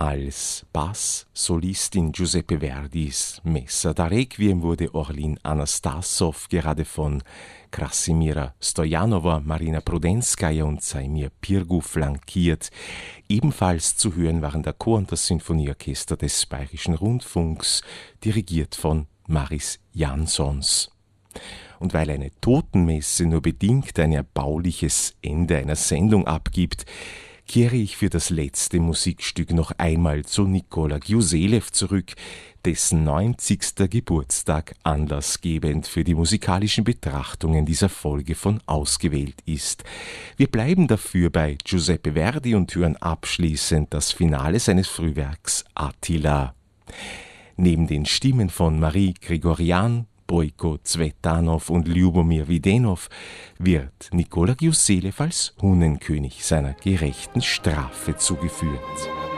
Als Bass-Solistin Giuseppe Verdis Messa da Requiem wurde Orlin Anastassow gerade von Krasimira Stojanova, Marina Prudenskaya und Saimir Pirgu flankiert. Ebenfalls zu hören waren der Chor und das Sinfonieorchester des Bayerischen Rundfunks, dirigiert von Maris Jansons. Und weil eine Totenmesse nur bedingt ein erbauliches Ende einer Sendung abgibt, kehre ich für das letzte Musikstück noch einmal zu Nikola Gyuselew zurück, dessen 90. Geburtstag anlassgebend für die musikalischen Betrachtungen dieser Folge von Ausgewählt ist. Wir bleiben dafür bei Giuseppe Verdi und hören abschließend das Finale seines Frühwerks Attila. Neben den Stimmen von Marie Grigorian, Bojko Tsvetanov und Ljubomir Widenov wird Nikola Gyuselew als Hunnenkönig seiner gerechten Strafe zugeführt.